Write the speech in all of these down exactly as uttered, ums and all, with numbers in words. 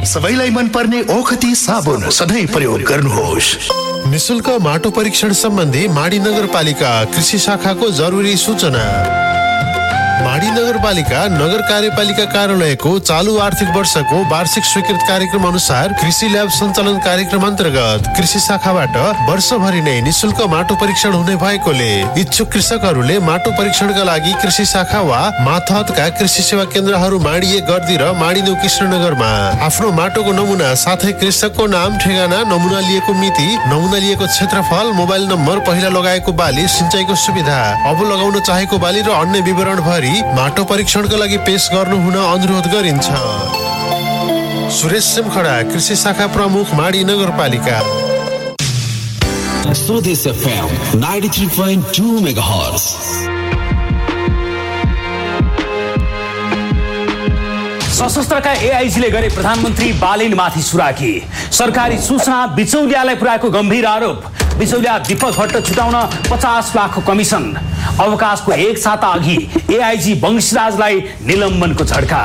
सबैलाई मनपर्ने ओखती साबुन सधैँ प्रयोग गर्नुहोस्। निशुल्क माटो परीक्षण सम्बन्धी माडी नगरपालिका कृषि शाखाको जरुरी सूचना। माडी नगरपालिका नगर कार्यपालिका कार्यालयको चालू आर्थिक वर्षको वार्षिक स्वीकृत कार्यक्रम अनुसार कृषि ल्याब सञ्चालन कार्यक्रम अन्तर्गत कृषि शाखाबाट वर्षभरि नै निशुल्क माटो परीक्षण हुने भएकोले इच्छुक कृषकहरूले माटो परीक्षणका लागि कृषि शाखा वा माथहतका कृषि सेवा केन्द्रहरू माडी एक गर्दी र माडी नौ कृष्णनगरमा आफ्नो माटोको नमुना साथै कृषकको नाम, ठेगाना, नमुना लिएको मिति, नमुना लिएको क्षेत्रफल, मोबाइल नम्बर, पहिला लगाएको बाली, सिंचाइको सुविधा, अब लगाउन चाहेको बाली र अन्य विवरण भरि माटो परीक्षणका लागि पेश गर्नु हुन अनुरोध गरिन्छ। सुरेश सिमखडा, कृषि शाखा प्रमुख, माडी नगरपालिका। स्वदेश FM ninety three point two megahertz. सशस्त्रका एआइजीले गरे प्रधानमन्त्री बालेनमाथि सुराकी। सरकारी सूचना बिचौलियालाई पुर्याएको गम्भीर आरोप। बिचौलिया दीपक भट्ट छुटाउन पचास लाखको कमिसन। अवकाशको एक साता अघि एआइजी वंशराजलाई निलम्बनको झड्का।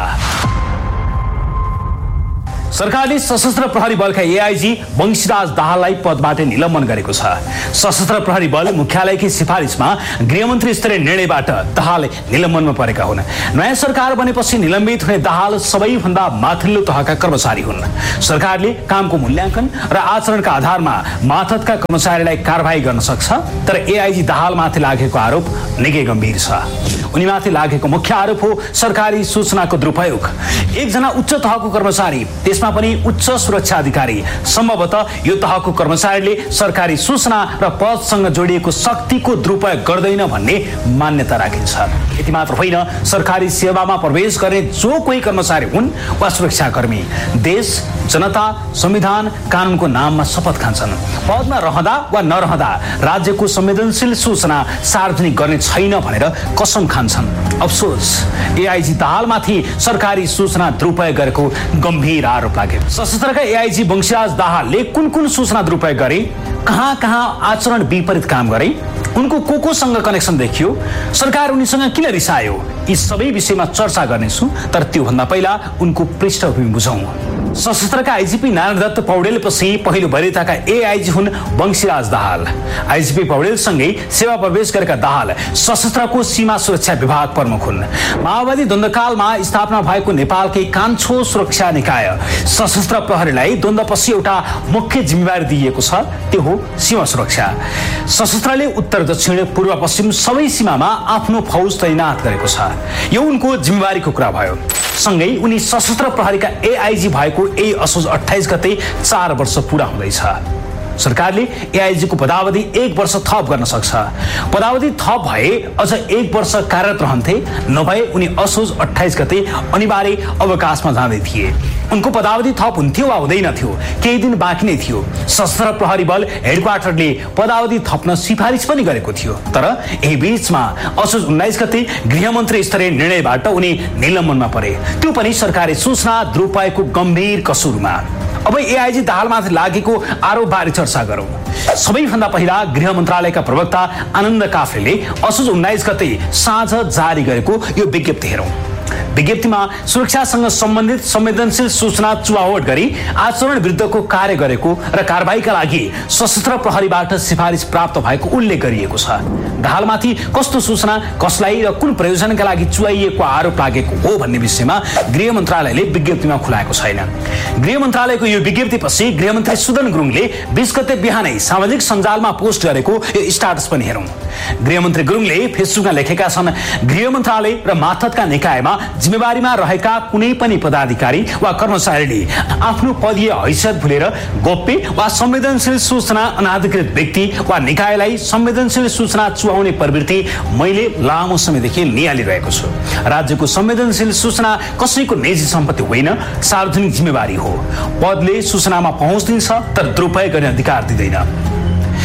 सरकारले सशस्त्र प्रहरी बलका एआइजी वंशराज दाहाललाई पदबाट निलम्बन गरेको छ। सशस्त्र प्रहरी बल मुख्यालयकी सिफारिसमा गृहमन्त्री स्तरीय निर्णयबाट दाहाल निलम्बनमा परेका हुन्। नयाँ सरकार बनेपछि निलम्बित हुने दाहाल सबैभन्दा माथिल्लो तहका कर्मचारी हुन्। सरकारले कामको मूल्याङ्कन र आचरणका आधारमा माथतका कर्मचारीलाई कारबाही गर्न सक्छ, तर एआइजी दाहालमाथि लागेको आरोप निकै गम्भीर छ। उनीमाथि लागेको मुख्य आरोप हो सरकारी सूचनाको दुरुपयोग। एकजना उच्च तहको कर्मचारी, त्यसमा पनि उच्च सुरक्षा अधिकारी, सम्भवतः यो तहको कर्मचारीले सरकारी सूचना र पदसँग जोडिएको शक्तिको दुरुपयोग गर्दैन भन्ने मान्यता राखिन्छ। यति मात्र होइन, सरकारी सेवामा प्रवेश गर्ने जो कोही कर्मचारी हुन् वा सुरक्षाकर्मी देश, जनता, संविधान, कानुनको नाममा शपथ खान्छन्। पदमा रहँदा वा नरहँदा राज्यको संवेदनशील सूचना सार्वजनिक गर्ने छैन भनेर कसम खान्छन्। अफसोस, एआइजी दाहालमाथि सरकारी सूचना दुरुपयोग गरेको गम्भीर आरोप लाग्यो। सशस्त्रका एआइजी वंशराज दाहालले कुन कुन सूचना दुरुपयोग गरे, कहाँ कहाँ आचरण विपरीत काम गरे, उनको को कोसँग कनेक्सन देखियो, सरकार उनीसँग किन रिसायो, यी सबै विषयमा चर्चा गर्नेछु। तर त्योभन्दा पहिला उनको पृष्ठभूमि बुझौँ। सशस्त्रका आइजिपी नारायण दत्त पौडेलपछि पहिलो वरियताका एआइजी हुन् वंशराज दाहाल। आइजिपी पौडेलसँगै सेवा प्रवेश गरेका दाहाल सशस्त्रको सीमा सुरक्षा विभाग प्रमुख हुन्। माओवादी द्वन्द्वकालमा स्थापना भएको नेपालकै कान्छो सुरक्षा निकाय सशस्त्र प्रहरीलाई द्वन्द्वपछि एउटा मुख्य जिम्मेवारी दिइएको छ, त्यो हो सीमा सुरक्षा। सशस्त्रले उत्तर, दक्षिण, पूर्व, पश्चिम सबै सीमामा आफ्नो फौज तैनात गरेको छ। यो उनको जिम्मेवारीको कुरा भयो। सँगै उनी सशस्त्र प्रहरीका एआइजी भएको यही असोज अट्ठाइस गते चार वर्ष पुरा हुँदैछ। सरकारले एआइजीको पदावधि एक वर्ष थप गर्न सक्छ। पदावधि थप भए अझ एक वर्ष कार्यरत रहन्थे, नभए उनी असोज अट्ठाइस गते अनिवार्य अवकाशमा जाँदै थिए। उनको पदावधि थप हुन्थ्यो वा हुँदैन थियो, केही दिन बाँकी नै थियो। सशस्त्र प्रहरी बल हेडक्वार्टरले पदावधि थप्न सिफारिस पनि गरेको थियो, तर यही बीचमा असोज उन्नाइस गते गृहमन्त्री स्तरीय निर्णयबाट उनी निलम्बनमा परे, त्यो पनि सरकारी सूचना दुरुपयोगको गम्भीर कसुरमा। अब एआइजी दाहालमाथि लागेको आरोपबारे चर्चा गरौँ। सबैभन्दा पहिला गृह मन्त्रालयका प्रवक्ता आनन्द काफ्लेले असोज उन्नाइस गते साँझ जारी गरेको यो विज्ञप्ति हेरौँ। विज्ञप्तिमा सुरक्षासँग सम्बन्धित संवेदनशील सूचना चुहावट गरी आचरण विरुद्धको कार्य गरेको र कारबाहीका लागि सशस्त्र प्रहरीबाट सिफारिस प्राप्त भएको उल्लेख गरिएको छ। दाहालमाथि कस्तो सूचना, कसलाई र कुन प्रयोजनका लागि चुहाइएको आरोप लागेको हो भन्ने विषयमा गृह मन्त्रालयले विज्ञप्तिमा खुलाएको छैन। गृह मन्त्रालयको यो विज्ञप्तिपछि गृहमन्त्री सुदन गुरुङले बीस गते बिहानै सामाजिक सञ्जालमा पोस्ट गरेको यो स्टाटस पनि हेरौँ। गृहमन्त्री गुरुङले फेसबुकमा लेखेका छन्, गृह मन्त्रालय र माथतका निकायमा जिम्मेवारीमा रहेका कुनै पनि पदाधिकारी वा कर्मचारीले आफ्नो पदीय हैसियत भुलेर गोप्य वा संवेदनशील सूचना अनाधिकृत व्यक्ति वा निकायलाई संवेदनशील सूचना चुहाउने प्रवृत्ति मैले लामो समयदेखि निहालिरहेको छु। राज्यको संवेदनशील सूचना कसैको निजी सम्पत्ति होइन, सार्वजनिक जिम्मेवारी हो। पदले सूचनामा पहुँच दिन्छ तर दुरुपयोग गर्ने अधिकार दिँदैन।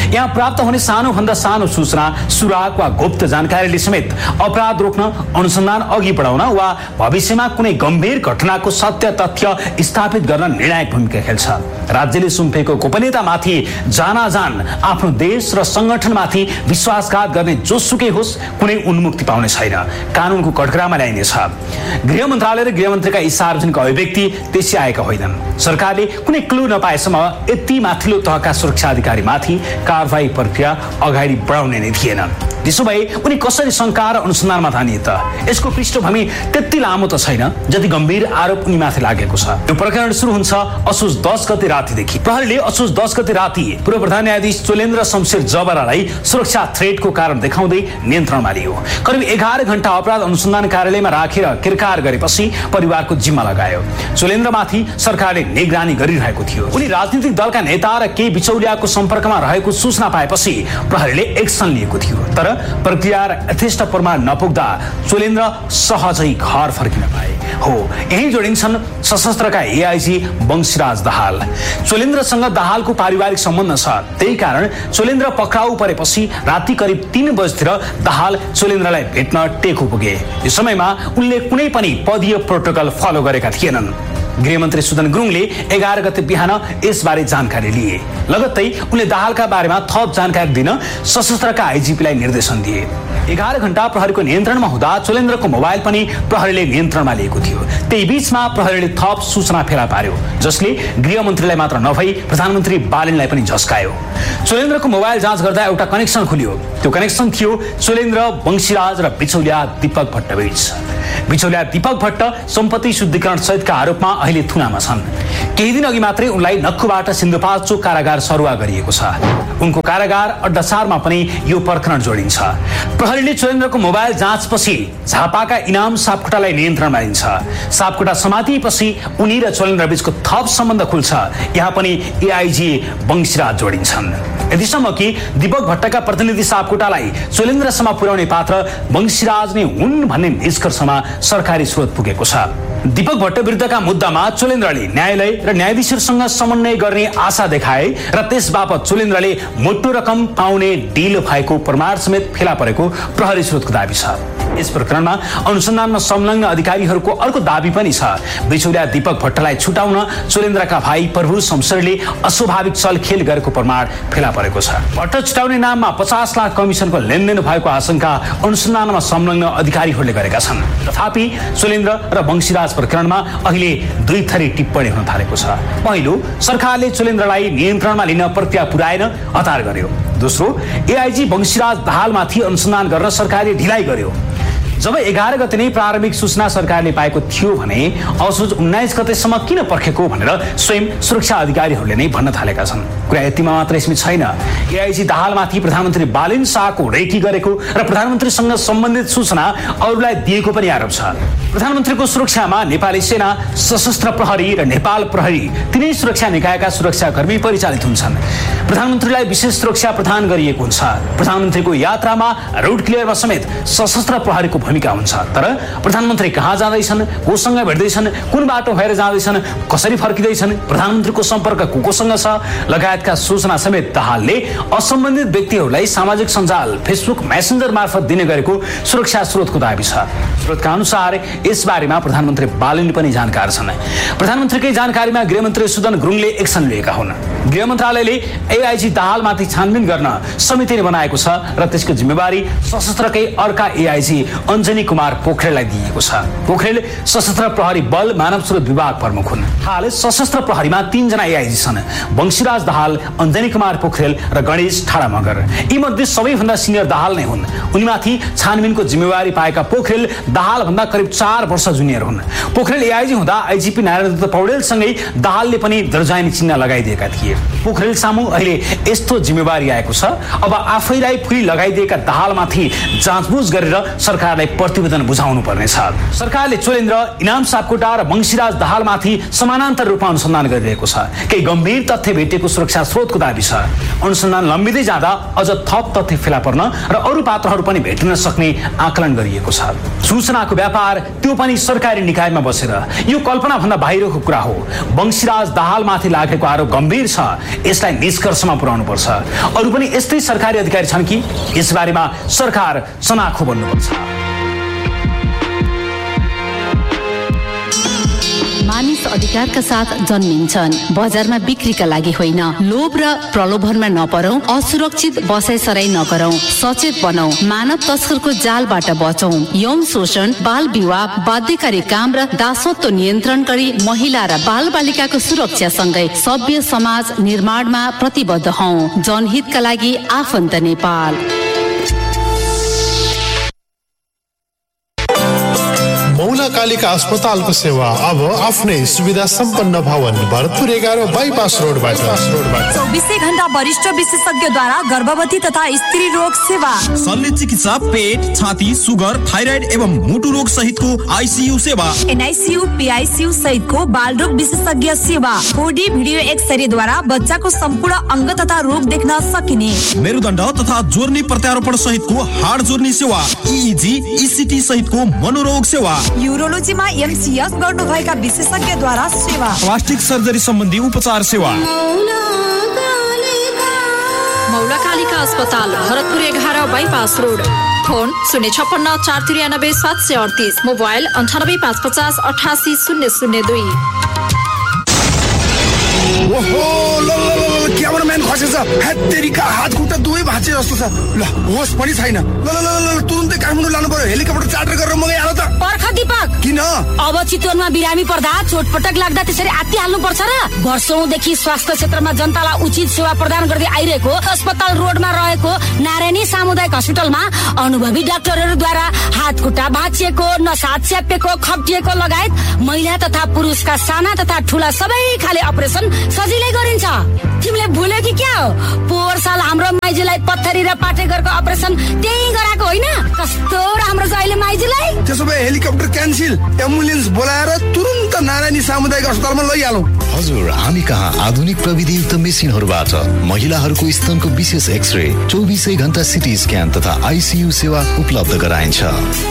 यहाँ प्राप्त हुने सानो भन्दा सानो सूचना, सुराग वा गुप्त जानकारीले समेत अपराध रोक्न, अनुसन्धान अघि बढाउन वा भविष्यमा कुनै गम्भीर घटनाको सत्य तथ्य स्थापित गर्न निर्णायक भूमिका खेल्छ। राज्यले सुम्पेको गोपनीयतामाथि जानाजान आफ्नो देश र संगठनमाथि विश्वासघात गर्ने जोसुकै होस् कुनै उन्मुक्ति पाउने छैन, कानुनको कठघरामा ल्याइनेछ। गृह मन्त्रालय र गृहमन्त्रीका यी सार्वजनिक अभिव्यक्ति त्यसै आएका होइनन्। सरकारले कुनै क्लू नपाएसम्म यति माथिल्लो तहका सुरक्षा अधिकारीमाथि कारवाही प्रक्रिया अगाडि बढाउने नै थिएन। त्यसो भए उनी कसरी शङ्का र अनुसन्धानमा थानिए त? यसको पृष्ठभूमि त्यति लामो त छैन जति गम्भीर आरोप उनीमाथि लागेको छ। यो प्रकरण सुरु हुन्छ असोज दस गते रातिदेखि। प्रहरीले असोज दस गते राति पूर्व प्रधान न्यायाधीश चोलेन्द्र शमशेर जबरालाई सुरक्षा थ्रेटको कारण देखाउँदै नियन्त्रणमा लियो। करिब एघार घण्टा अपराध अनुसन्धान कार्यालयमा राखेर किरकार गरेपछि परिवारको जिम्मा लगायो। चोलेन्द्रमाथि सरकारले निगरानी गरिरहेको थियो। उनी राजनीतिक दलका नेता र केही बिचौलियाको सम्पर्कमा रहेको सूचना पाएपछि प्रहरीले एक्सन लिएको थियो। तर प्रक्रिया र यथेष्ट प्रमाण नपुग्दा चोलेन्द्र सहजै घर फर्किन पाए। हो, यही जोडिन्छन् सशस्त्रका एआइजी वंशीराज दाहाल। चोलेन्द्रसँग दाहालको पारिवारिक सम्बन्ध छ, त्यही कारण चोलेन्द्र पक्राउ परेपछि राति करिब तीन बजेतिर दाहाल चोलेन्द्रलाई भेट्न टेकु पुगे। यो समयमा उनले कुनै पनि पदीय प्रोटोकल फलो गरेका थिएनन्। गृहमन्त्री सुदन गुरुङले एघार गते बिहान यसबारे जानकारी लिए। लगत्तै उनले दाहालका बारेमा थप जानकारी दिन सशस्त्रका आइजिपीलाई निर्देशन दिए। एघार घण्टा प्रहरीको नियन्त्रणमा हुँदा चोलेन्द्रको मोबाइल पनि प्रहरीले नियन्त्रणमा लिएको थियो। त्यही बीचमा प्रहरीले थप सूचना फेला पार्यो, जसले गृहमन्त्रीलाई मात्र नभई प्रधानमन्त्री बालेनलाई पनि झस्कायो। चोलेन्द्रको मोबाइल जाँच गर्दा एउटा कनेक्सन खुल्यो। त्यो कनेक्सन थियो चोलेन्द्र, वंशीराज र बिचौलिया दीपक भट्टबीच। बिचौलिया दीपक भट्ट सम्पत्ति शुद्धिकरण सहितका आरोपमा अहिले थुनामा छन्। केही दिन अघि मात्रै उनलाई नक्खुबाट सिन्धुपाल्चोक कारागार सरुवा गरिएको छ। उनको कारागार अड्डासारमा पनि यो प्रकरण जोडिन्छ। प्रहरीले चोलेन्द्रको मोबाइल जाँचपछि झापाका इनाम सापकोटालाई नियन्त्रणमा लिन्छ। सापकोटा समातिएपछि उनी र चोलेन्द्र बीचको थप सम्बन्ध खुल्छ। यहाँ पनि एआइजी वंशीराज जोडिन्छन्। यतिसम्म कि दीपक भट्टका प्रतिनिधि सापकोटालाई चोलेन्द्रसम्म पुर्याउने पात्र वंशीराज नै हुन् भन्ने निष्कर्षमा सरकारी स्रोत पुगेको छ। दीपक भट्ट विरुद्धका मुद्दामा चोलेन्द्रले न्यायालय र न्यायाधीशहरूसँग समन्वय गर्ने आशा देखाए र त्यसबापत चोलेन्द्रले मोटो रकम पाउने डिल भएको प्रमाण समेत फेला परेको प्रहरी स्रोतको दाबी छ। यस प्रकरणमा अनुसन्धानमा संलग्न अधिकारीहरूको अर्को दाबी पनि छ। बिचौलिया दीपक भट्टलाई छुटाउन चोलेन्द्रका भाइ प्रभु शमशेरले अस्वाभाविक चलखेल गरेको प्रमाण फेला परेको छ। भट्ट छुटाउने नाममा पचास लाख कमिसनको लेनदेन भएको आशंका अनुसन्धानमा संलग्न अधिकारीहरूले गरेका छन्। तथापि चोलेन्द्र र वंशीराज प्रकरणमा अहिले दुई थरी टिप्पणी हुन थालेको छ। पहिलो, सरकारले चोलेन्द्रलाई नियन्त्रणमा लिन प्रक्रिया पुर्याएन, हतार गर्यो। दोस्रो, एआइजी वंशीराज दाहालमाथि अनुसन्धान गर्न सरकारले ढिलाइ गर्यो। जब एघार गते नै प्रारम्भिक सूचना सरकारले पाएको थियो भने असोज उन्नाइस गतेसम्म किन पर्खेको भनेर स्वयं सुरक्षा अधिकारीहरूले नै भन्न थालेका छन्। कुरा यतिमा मात्र यसमा छैन। एआइजी दाहालमाथि प्रधानमन्त्री बालेन शाहको रेकी गरेको र प्रधानमन्त्रीसँग सम्बन्धित सूचना अरूलाई दिएको पनि आरोप छ। प्रधानमन्त्रीको सुरक्षामा नेपाली सेना, सशस्त्र प्रहरी र नेपाल प्रहरी तिनै सुरक्षा निकायका सुरक्षाकर्मी परिचालित हुन्छन्। प्रधानमन्त्रीलाई विशेष सुरक्षा प्रदान गरिएको हुन्छ। प्रधानमन्त्रीको यात्रामा रोड क्लियरमा समेत सशस्त्र प्रहरीको भूमिका हुन्छ। तर प्रधानमन्त्री कहाँ जाँदैछन्, कोसँग भेट्दैछन्, कुन बाटो भएर जाँदैछन्, कसरी फर्किँदैछन्, प्रधानमन्त्रीको सम्पर्क को कोसँग छ लगायतका सूचना समेत दाहालले असम्बन्धित व्यक्तिहरूलाई सामाजिक सञ्जाल फेसबुक मेसेन्जर मार्फत दिने गरेको सुरक्षा स्रोतको दाबी छ। स्रोतका अनुसार यसबारेमा प्रधानमन्त्री बालेन पनि जानकार छन्। प्रधानमन्त्रीकै जानकारीमा गृहमन्त्री सुदन गुरुङले एक्सन लिएका हुन्। गृह मन्त्रालयले एआइजी दाहालमाथि छानबिन गर्न समिति बनाएको छ र त्यसको जिम्मेवारी सशस्त्रकै अर्का एआइजी अञ्जनी कुमार पोखरेललाई दिएको छ। पोखरेल सशस्त्र प्रहरी बल मानव स्रोत विभाग प्रमुख हुन्। हाल सशस्त्र प्रहरीमा तीनजना एआइजी छन्, वंशीराज दाहाल, अञ्जनी कुमार पोखरेल र गणेश ठाडा मगर। यी मध्ये सबैभन्दा सिनियर दाहाल नै हुन्। उनीमाथि छानबिनको जिम्मेवारी पाएका पोखरेल दाहाल भन्दा करिब चार वर्ष जुनियर हुन्। पोखरेल एआइजी हुँदा आइजिपी नारायण दत्त पौडेलसँगै दाहालले पनि दर्जानी चिन्ह लगाइदिएका थिए। पोखरेल सामु अहिले यस्तो जिम्मेवारी आएको छ। अब आफैलाई फुली लगाइदिएका दाहालमाथि जाँचबुझ गरेर सरकारलाई प्रतिवेदन बुझाउनु पर्नेछ। सरकारले चोलेन्द्र, इनाम सापकोटा र वंशीराज दाहालमाथि समानान्तर रूपमा अनुसन्धान गरिरहेको छ। केही गम्भीर तथ्य भेटिएको सुरक्षा स्रोतको दाबी छ। अनुसन्धान लम्बिँदै जाँदा अझ थप तथ्य फेला पर्न र अरू पात्रहरू पनि भेटिन सक्ने आकलन गरिएको छ। सूचनाको व्यापार, त्यो पनि सरकारी निकायमा बसेर, यो कल्पना भन्दा बाहिरको कुरा हो। वंशीराज दाहालमाथि लागेको आरोप गम्भीर छ, यसलाई निष्कर्षमा पुर्याउनु पर्छ। अरू पनि यस्तै सरकारी अधिकारी छन् कि यसबारेमा सरकार सनाखो बन्नुपर्छ। मानिस अधिकारका साथ जन्मिन्छन्, बजारमा बिक्रीका लागि होइन। लोभ र प्रलोभनमा नपरौं, असुरक्षित बसाइसराई नगरौं, सचेत बनौं, मानव तस्करको जालबाट बचौं। यौन शोषण, बाल विवाह, बाध्यकारी काम र दासत्व नियन्त्रण गरी महिला र बाल बालिकाको सुरक्षा सँगै सभ्य समाज निर्माणमा प्रतिबद्ध हौं। जनहितका लागि आफन्त नेपाल। मौला कालिका अस्पतालको सेवा अब आफ्नै सुविधा सम्पन्न भवन भरतपुर एघार बाइपास रोडबाट चौबिसै घण्टा वरिष्ठ विशेषज्ञद्वारा गर्भवती तथा स्त्री रोग सेवा, शल्य चिकित्सा, पेट, छाती, सुगर, थाइराइड एवं मुटु रोग सहितको आइसियु सेवा, एनआइसियु, पीआइसियु सहितको बाल रोग विशेषज्ञ सेवा, फोर डी भिडियो एक्सरे द्वारा बच्चाको सम्पूर्ण अंग तथा रोग देख्न सकिने, मेरुदण्ड तथा जोर्नी प्रत्यारोपण सहितको हाड जोर्नी सेवा, इइजी, इसिटी सहितको मनोरोग सेवा, यूरोलोजीमा एमसीएस गर्नुभएका विशेषज्ञद्वारा सेवा, प्लास्टिक सर्जरी सम्बन्धी उपचार सेवा। मौला कालिका अस्पताल भरतपुर एघार बाइपास रोड। फोन शून्य छप्पन्न चार त्रियानब्बे सात सय अडतिस, मोबाइल अन्ठानब्बे पाँच पचास अठासी शून्य शून्य दुई। क्यामेराम्यान खसेछ, हेत्तेरीका हात खुट्टा दुवै भाँचे जस्तो छ। ल होस पनि छैन। ल ल ल तुरुन्तै काठमाडौँ लानु पर्यो, हेलिकप्टर चार्टर गरेर मगाइ हाल त। पर्ख दीपक, किन अब चितवनमा बिरामी पर्दा चोटपटक लाग्दा त्यसरी आत्ति हाल्नु पर्छ र? वर्षौंदेखि स्वास्थ्य क्षेत्रमा जनतालाई उचित सेवा प्रदान गर्दै आइरहेको अस्पताल रोडमा रहेको नारायणी सामुदायिक हस्पिटलमा अनुभवी डाक्टरहरूद्वारा हात खुट्टा भाँचिएको, नसाद च्यापेको, खप्टिएको लगायत महिला तथा पुरुषका साना तथा ठूला सबै खाले अपरेसन सजिलै गरिन्छ। तिमीले भुल्यो कि क्या हो? पोहोर साल हाम्रो माइजूलाई पत्थरी र पाटेघरको अपरेसन त्यही गराएको होइन? कस्तो राम्रो छ अहिले माइजूलाई। त्यसो भए हेलिकप्टर क्यान्सिल, एम्बुलेन्स बोलाएर तुरुन्त नारायणी सामुदायिक अस्पतालमा लैहालौँ। हजुर, हामी कहाँ आधुनिक प्रविधियुक्त मेसिनहरूबाट महिलाहरूको स्तनको विशेष एक्सरे, चौबिसै घण्टा सिटी स्क्यान तथा आइसियु सेवा उपलब्ध गराइन्छ।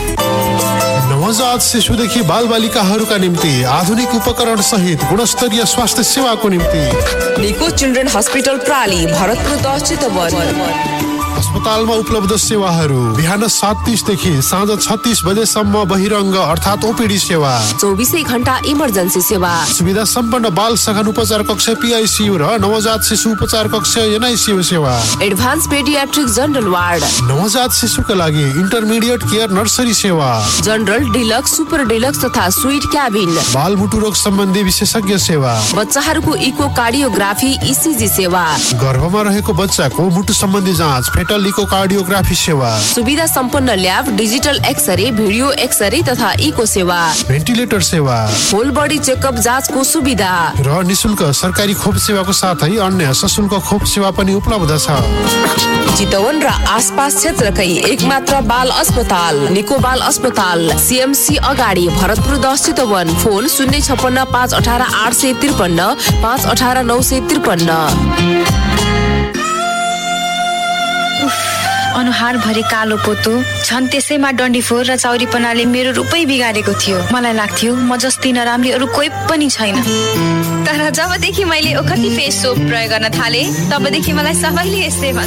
नवजात शिशुदेखि बाल बालिकाहरूका निम्ति आधुनिक उपकरण सहित गुणस्तरीय स्वास्थ्य सेवाको निम्ति निको चिल्ड्रेन हस्पिटल प्राली भरतपुर दस चितवन। अस्पतालमा उपलब्ध सेवाहरू बिहान सात तीसदेखि साँझ छत्तीस बजेसम्म बहिरङ्ग अर्थात् ओपिडी सेवा, चौबिसै घण्टा इमर्जेन्सी सेवा, सुविधा सम्पन्न बाल सघन उपचार कक्ष पीआइसियु र नवजात शिशु उपचार कक्ष एनआइसियु सेवा, एडभान्स पेडियाट्रिक जनरल वार्ड, नवजात शिशुका लागि इन्टरमिडिएट केयर नर्सरी सेवा, जनरल, डिलक्स, सुपर डिलक्स तथा स्वीट क्याबिन, बाल मुटु रोग सम्बन्धी विशेषज्ञ सेवा, बच्चाहरूको इको कार्डियोग्राफी इसिजी सेवा, गर्भमा रहेको बच्चाको मुटु सम्बन्धी जाँच फेटल इको कार्डियोग्राफी सेवा, सुविधा सम्पन्न lab, digital x-ray, video x-ray तथा इको सेवा, भेन्टिलेटर सेवा, होल बडी चेकअप जाँचको सुविधा र निशुल्क सरकारी खोप सेवाको साथै अन्य सशुल्क खोप सेवा पनि उपलब्ध छ। चितवन र आसपास क्षेत्रकै एकमात्र बाल अस्पताल निको बाल अस्पताल, सीएमसी अगाडि भरतपुर दस चितवन। फोन शून्य छप्पन्न पाँच अठार आठ सय त्रिपन्न पाँच अठार नौ सय त्रिपन्न। अनुहार भरि कालो पोतो छन्, त्यसैमा डन्डीफोर र चौरीपनाले मेरो रूपै बिगारेको थियो। मलाई लाग्थ्यो म जस्तै नराम्री अरू कोही पनि छैन। तर जबदेखि मैले ओखती फेस सोप प्रयोग गर्न थाले तबदेखि मलाई सबैले यस्तै भन्छ।